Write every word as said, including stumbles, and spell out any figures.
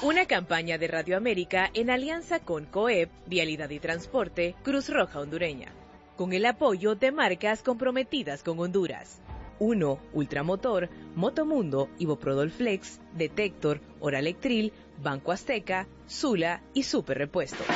Una campaña de Radio América en alianza con COEP, Vialidad y Transporte, Cruz Roja Hondureña, con el apoyo de marcas comprometidas con Honduras. uno. Ultramotor, Motomundo, Iboprodol Flex, Detector, Oralectril, Banco Azteca, Sula y Super Repuestos.